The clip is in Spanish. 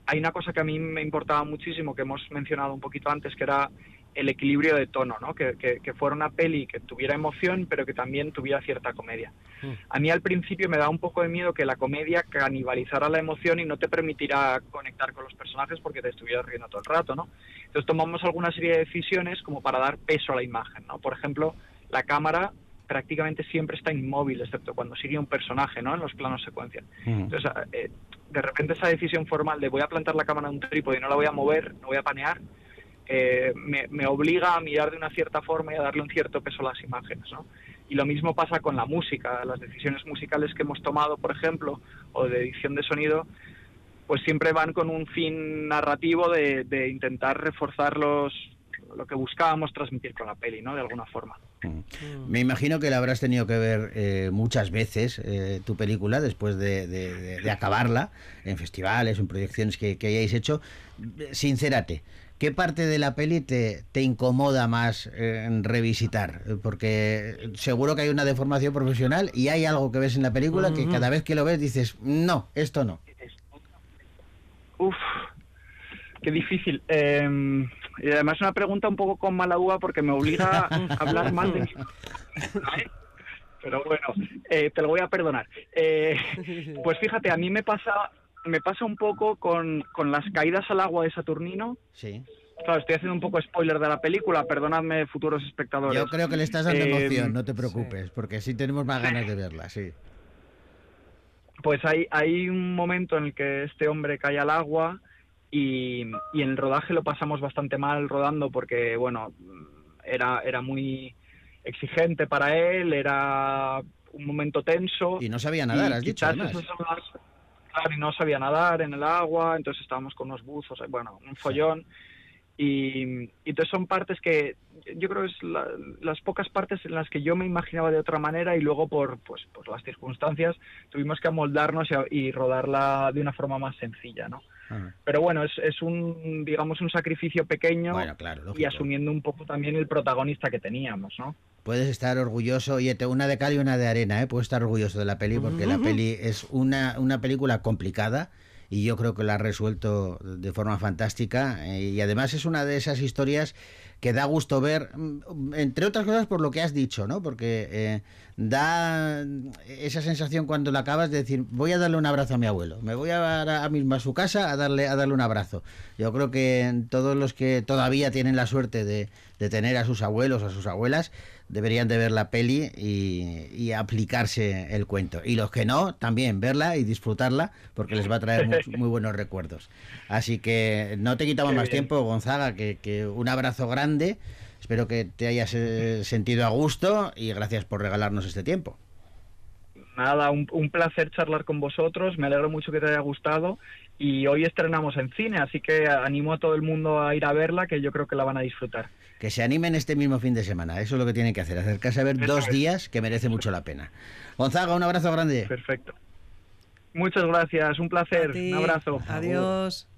hay una cosa que a mí me importaba muchísimo, que hemos mencionado un poquito antes, que era el equilibrio de tono, ¿no? Que fuera una peli que tuviera emoción, pero que también tuviera cierta comedia. A mí al principio me da un poco de miedo que la comedia canibalizara la emoción y no te permitirá conectar con los personajes porque te estuvieras riendo todo el rato, ¿no? Entonces tomamos alguna serie de decisiones como para dar peso a la imagen, ¿no? Por ejemplo, la cámara prácticamente siempre está inmóvil, excepto cuando sigue un personaje, ¿no? En los planos secuencia. Entonces, de repente esa decisión formal de voy a plantar la cámara en un trípode y no la voy a mover, no voy a panear, me obliga a mirar de una cierta forma y a darle un cierto peso a las imágenes, ¿no? Y lo mismo pasa con la música. Las decisiones musicales que hemos tomado, por ejemplo, o de edición de sonido, pues siempre van con un fin narrativo de intentar reforzar lo que buscábamos transmitir con la peli, ¿no? De alguna forma. Me imagino que la habrás tenido que ver muchas veces, tu película, después de acabarla, en festivales, en proyecciones que hayáis hecho. Sincérate, ¿qué parte de la peli te incomoda más en revisitar? Porque seguro que hay una deformación profesional y hay algo que ves en la película que cada vez que lo ves dices, no, esto no. Uf, qué difícil. Y además es una pregunta un poco con mala uva porque me obliga a hablar mal de mí. Pero bueno, te lo voy a perdonar. Pues fíjate, a mí me pasa un poco con las caídas al agua de Saturnino. Sí. Claro, estoy haciendo un poco spoiler de la película, perdonadme, futuros espectadores. Yo creo que le estás dando emoción, no te preocupes, porque sí tenemos más ganas de verla, sí. Pues hay un momento en el que este hombre cae al agua y en el rodaje lo pasamos bastante mal rodando porque, bueno, era muy exigente para él, era un momento tenso. Y no sabía nadar, has dicho, además. Claro, y no sabía nadar en el agua, entonces estábamos con unos buzos, bueno, un follón. Y entonces son partes que yo creo que es las pocas partes en las que yo me imaginaba de otra manera y luego por las circunstancias tuvimos que amoldarnos y rodarla de una forma más sencilla, ¿no? Pero bueno, es un, digamos, un sacrificio pequeño, bueno, claro, y asumiendo un poco también el protagonista que teníamos, ¿no? Puedes estar orgulloso, y una de cal y una de arena, ¿eh? Puedes estar orgulloso de la peli porque la peli es una película complicada y yo creo que la ha resuelto de forma fantástica, y además es una de esas historias que da gusto ver, entre otras cosas por lo que has dicho, ¿no? Porque da esa sensación cuando la acabas de decir, voy a darle un abrazo a mi abuelo, me voy a mismo a su casa a darle un abrazo. Yo creo que todos los que todavía tienen la suerte de tener a sus abuelos o a sus abuelas deberían de ver la peli y aplicarse el cuento, y los que no, también verla y disfrutarla porque les va a traer muy buenos recuerdos. Así que no te quitamos más tiempo, Gonzaga, que un abrazo grande, espero que te hayas sentido a gusto y gracias por regalarnos este tiempo. Nada, un placer charlar con vosotros, me alegro mucho que te haya gustado y hoy estrenamos en cine, así que animo a todo el mundo a ir a verla, que yo creo que la van a disfrutar. Que se animen este mismo fin de semana, eso es lo que tienen que hacer, acercarse a ver dos días que merece mucho la pena. Gonzaga, un abrazo grande. Perfecto. Muchas gracias, un placer, un abrazo. Adiós.